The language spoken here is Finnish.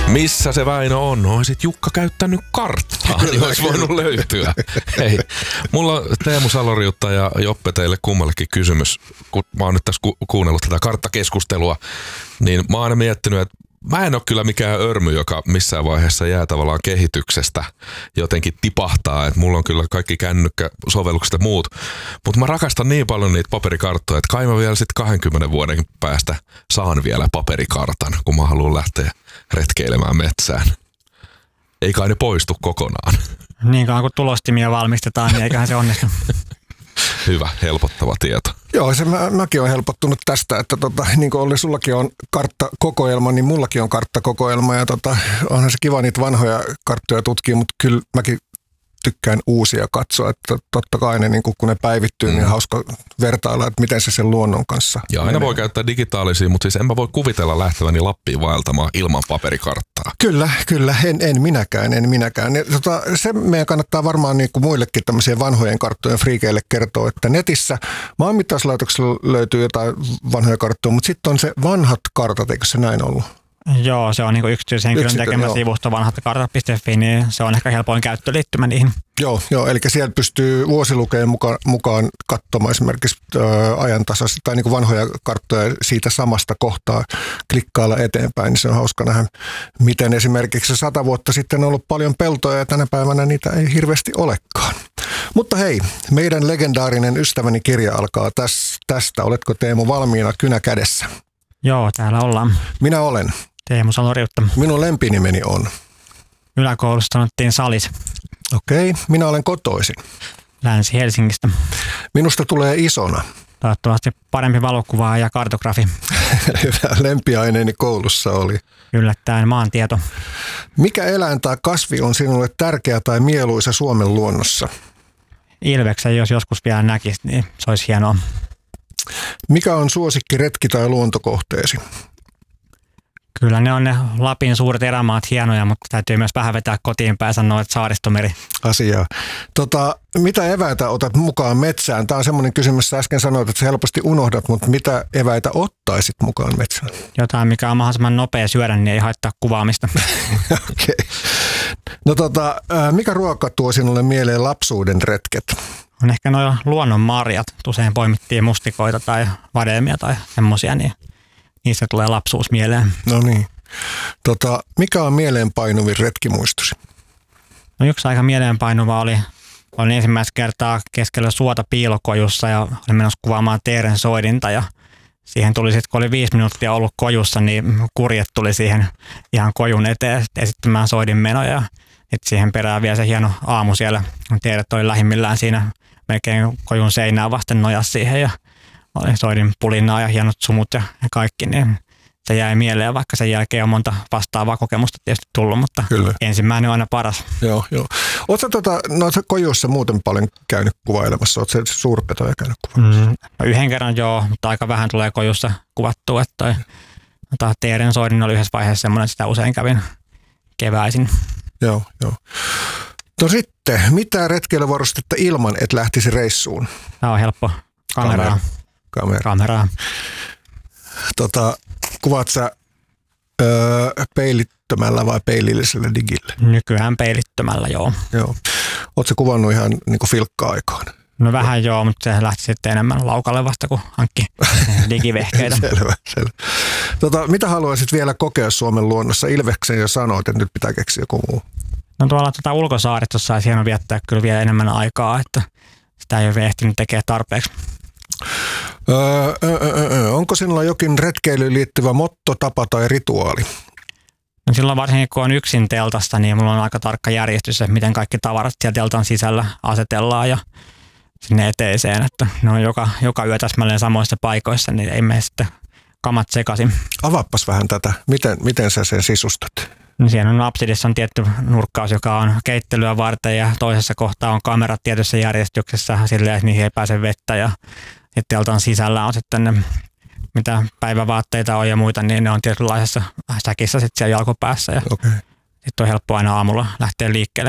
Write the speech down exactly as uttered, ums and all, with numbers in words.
Missä se Väinö on? Oisit Jukka käyttänyt karttaa, niin olisi voinut löytyä. Hei, mulla on Teemu Saloriutta ja Joppe teille kummallekin kysymys. Kun mä oon nyt tässä ku- kuunnellut tätä karttakeskustelua, niin mä oon aina miettinyt, että mä en ole kyllä mikään örmy, joka missään vaiheessa jää tavallaan kehityksestä jotenkin tipahtaa. Että mulla on kyllä kaikki kännykkäsovellukset ja muut. Mutta mä rakastan niin paljon niitä paperikarttoja, että kai mä vielä sitten kahdenkymmenen vuoden päästä saan vielä paperikartan, kun mä haluan lähteä retkeilemään metsään. Ei kai ne poistu kokonaan. Niin kauan kun tulostimia valmistetaan, niin eiköhän se onnistu. Hyvä, helpottava tieto. Joo, se mä, mäkin olen helpottunut tästä, että tota, niin kuin Olli, sullakin on karttakokoelma, niin mullakin on karttakokoelma. Ja tota, onhan se kiva niitä vanhoja karttoja tutkia, mutta kyllä mäkin tykkään uusia katsoa. Että totta kai ne, niin kun ne päivittyy, mm. niin on hauska vertailla, että miten se sen luonnon kanssa ja aina menee. Voi käyttää digitaalisia, mutta siis en mä voi kuvitella lähteväni Lappiin vaeltamaan ilman paperikarttaa. Kyllä, kyllä. En, en minäkään, en minäkään. Ja, tota, se meidän kannattaa varmaan niin kuin muillekin tämmöisiä vanhojen karttojen friikeille kertoa, että netissä maanmittauslaitoksella löytyy jotain vanhoja karttoja, mutta sitten on se vanhat kartat, eikö se näin ollut? Joo, se on niin yksityishenkilön Yksity- tekemä joo. sivusto vanhatkartat piste fi, niin se on ehkä helpoin käyttöliittymä niihin. Joo, joo, eli sieltä pystyy vuosilukeen mukaan, mukaan katsomaan esimerkiksi ä, ajantasaisesti tai niin kuin vanhoja karttoja siitä samasta kohtaa klikkailla eteenpäin, niin se on hauska nähdä, miten esimerkiksi sata vuotta sitten on ollut paljon peltoja ja tänä päivänä niitä ei hirveästi olekaan. Mutta hei, meidän legendaarinen ystäväni kirja alkaa täs, tästä. Oletko Teemu valmiina kynä kädessä? Joo, täällä ollaan. Minä olen. Teemu Saloriutta. Minun lempinimeni on. Yläkoulussa sanottiin Salis. Okei, minä olen kotoisin. Länsi-Helsingistä. Minusta tulee isona. Toivottavasti parempi valokuvaa ja kartografi. Lempiaineeni koulussa oli. Yllättäen maantieto. Mikä eläin tai kasvi on sinulle tärkeä tai mieluisa Suomen luonnossa? Ilveksen, jos joskus vielä näkisi, niin se olisi hienoa. Mikä on suosikki retki- tai luontokohteesi? Kyllä ne on ne Lapin suuret erämaat hienoja, mutta täytyy myös vähän vetää kotiin päin sanoa, että Saaristomeri. Asiaa. Tota, mitä eväitä otat mukaan metsään? Tämä on semmoinen kysymys, sä äsken sanoit, että sä helposti unohdat, mutta mitä eväitä ottaisit mukaan metsään? Jotain, mikä on mahdollisimman nopea syödä, niin ei haittaa kuvaamista. Okei. Okay. No tota, mikä ruoka tuo sinulle mieleen lapsuuden retket? On ehkä nuo luonnon marjat. Usein poimittiin mustikoita tai vadelmia tai semmoisia, niin niistä tulee lapsuus mieleen. No niin. Tota, mikä on mieleenpainuvin retkimuistosi? No yksi aika mieleenpainuva oli, olin ensimmäistä kertaa keskellä suota piilokojussa ja olin menossa kuvaamaan teeren soidinta ja siihen tuli sitten, kun oli viisi minuuttia ollut kojussa, niin kurjet tuli siihen ihan kojun eteen esittämään soidinmenoja. Sitten siihen perään vielä se hieno aamu siellä, kun teeret oli lähimmillään siinä melkein kojun seinää vasten nojas siihen ja olin soidin pulinnaa ja hienot sumut ja kaikki, niin se jäi mieleen, vaikka sen jälkeen on monta vastaavaa kokemusta tietysti tullut, mutta Kyllä. ensimmäinen on aina paras. Joo, joo. Oletko tota, no, kojussa muuten paljon käynyt kuvailemassa? Oletko suurpetoja käynyt kuvailemassa? Mm, no yhden kerran joo, mutta aika vähän tulee kojussa kuvattua, että toi, tota, teeren soidin oli yhdessä vaiheessa semmoinen, että sitä usein kävin keväisin. Joo, joo. No sitten, mitä retkeilyvarustetta ilman, et lähtisi reissuun? Tämä on helppo. Kameraa. Kamera. Kameraa. Tota, kuvaat sä öö, peilittömällä vai peilillisellä digillä? Nykyään peilittömällä, joo. Joo. Ootko sä kuvannut ihan niin kuin filkka-aikaan? No vähän joo, mutta se lähti sitten enemmän laukalle vasta, kun hankki digivehkeitä. Selvä, selvä. Tota, mitä haluaisit vielä kokea Suomen luonnossa? Ilveksen jo sanoit, että nyt pitää keksiä joku muu. No tuolla tuota ulkosaaristossa saisi hieno viettää kyllä vielä enemmän aikaa, että sitä ei ole ehtinyt tekemään tarpeeksi. Öö, öö, öö. Onko sinulla jokin retkeilyyn liittyvä motto, tapa tai rituaali? No silloin varsinkin kun on yksin teltasta, niin mulla on aika tarkka järjestys, että miten kaikki tavarat siellä teltan sisällä asetellaan ja sinne eteiseen, että ne on joka, joka yö täsmälleen samoissa paikoissa, niin ei mene sitten kamat sekaisin. Avaappas vähän tätä. Miten, miten sä sen sisustat? No siinä on apsidissa on tietty nurkkaus, joka on keittelyä varten ja toisessa kohtaa on kamerat tietyssä järjestyksessä silleen, että niihin ei pääse vettä ja teltan sisällä on sitten ne, mitä päivävaatteita on ja muita, niin ne on tietynlaisessa säkissä sitten siellä jalkopäässä ja okay. sitten on helppo aina aamulla lähteä liikkeelle